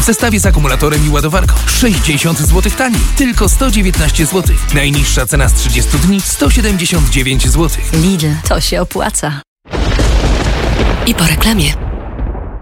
zestawie z akumulatorem i ładowarką. 60 zł taniej. Tylko 119 zł. Najniższa cena z 30 dni 179 zł. Lidl, to się opłaca. I po reklamie.